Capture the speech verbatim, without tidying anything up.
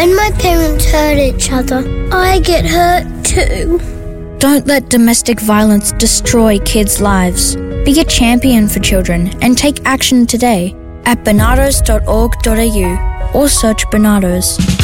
When my parents hurt each other, I get hurt too. Don't let domestic violence destroy kids' lives. Be a champion for children and take action today at barnados dot org dot a u or search Barnados.